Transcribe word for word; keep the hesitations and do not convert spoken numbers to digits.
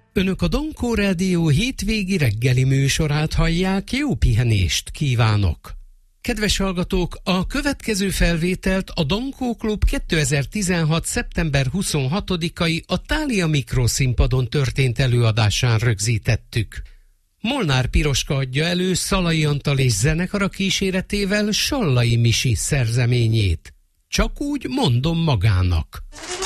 Önök a Dankó Rádió hétvégi reggeli műsorát hallják, jó pihenést kívánok! Kedves hallgatók, a következő felvételt a Dankó Klub kétezer-tizenhat. szeptember huszonhatodikai a Thália mikroszínpadon történt előadásán rögzítettük. Molnár Piroska adja elő Szalai Antal és zenekara kíséretével Sallai Misi szerzeményét. Csak úgy mondom magának.